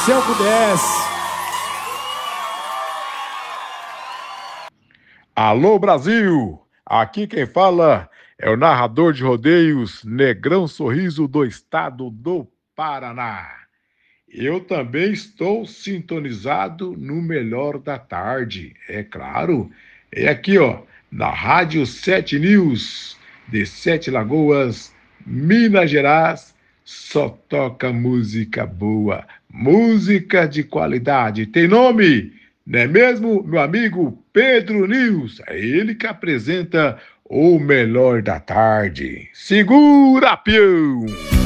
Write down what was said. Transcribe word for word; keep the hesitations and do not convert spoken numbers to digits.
Se eu pudesse. Alô, Brasil! Aqui quem fala é o narrador de rodeios Negrão Sorriso do estado do Paraná. Eu também estou sintonizado no Melhor da Tarde, é claro. É aqui, ó, na Rádio Sete News, de Sete Lagoas, Minas Gerais, só toca música boa, música de qualidade. Tem nome? Não é mesmo, meu amigo Pedro News? É ele que apresenta o Melhor da Tarde. Segura, peão!